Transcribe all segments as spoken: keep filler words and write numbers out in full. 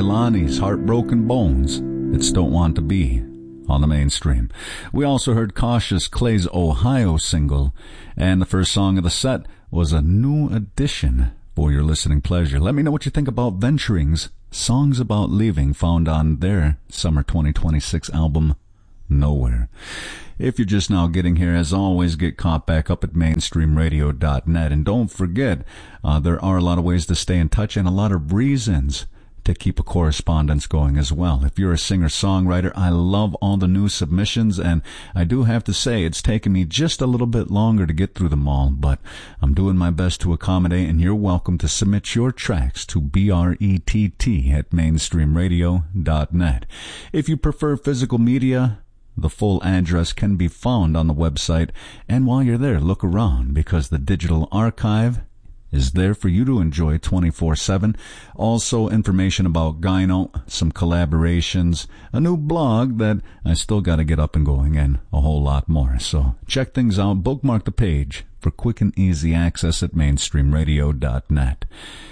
Kailani's Heartbroken Bones. It's Don't Want to Be on the mainstream. We also heard Cautious Clay's Ohio single, and the first song of the set was a new addition for your listening pleasure. Let me know what you think about Venturing's Songs About Leaving, found on their summer twenty twenty-six album, Nowhere. If you're just now getting here, as always, get caught back up at mainstream radio dot net. And don't forget, uh, there are a lot of ways to stay in touch and a lot of reasons to keep a correspondence going as well. If you're a singer-songwriter, I love all the new submissions, and I do have to say it's taken me just a little bit longer to get through them all, but I'm doing my best to accommodate, and you're welcome to submit your tracks to B R E T T at mainstream radio dot net. If you prefer physical media, the full address can be found on the website, and while you're there, look around, because the digital archive is there for you to enjoy twenty-four seven. Also, information about Gyno, some collaborations, a new blog that I still got to get up and going, and a whole lot more. So check things out. Bookmark the page for quick and easy access at mainstream radio dot net.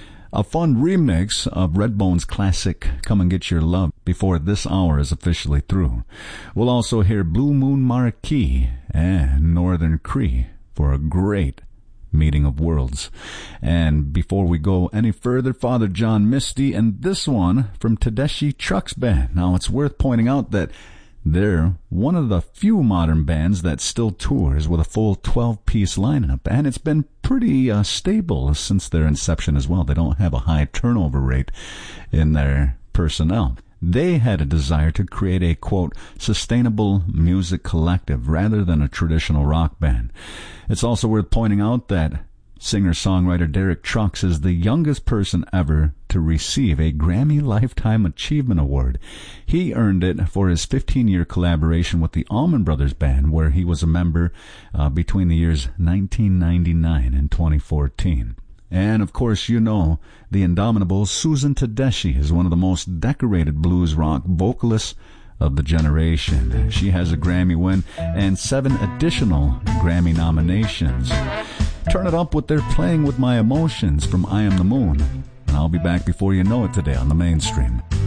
A fun remix of Redbone's classic Come and Get Your Love before this hour is officially through. We'll also hear Blue Moon Marquee and Northern Cree for a great Meeting of Worlds. And before we go any further, Father John Misty, and this one from Tedeschi Trucks Band. Now, it's worth pointing out that they're one of the few modern bands that still tours with a full twelve-piece lineup, and it's been pretty uh, stable since their inception as well. They don't have a high turnover rate in their personnel. They had a desire to create a, quote, sustainable music collective rather than a traditional rock band. It's also worth pointing out that singer-songwriter Derek Trucks is the youngest person ever to receive a Grammy Lifetime Achievement Award. He earned it for his fifteen-year collaboration with the Allman Brothers Band, where he was a member uh, between the years nineteen ninety-nine and twenty fourteen. And, of course, you know, the indomitable Susan Tedeschi is one of the most decorated blues rock vocalists of the generation. She has a Grammy win and seven additional Grammy nominations. Turn it up with their Playing With My Emotions from I Am the Moon. And I'll be back before you know it today on the mainstream.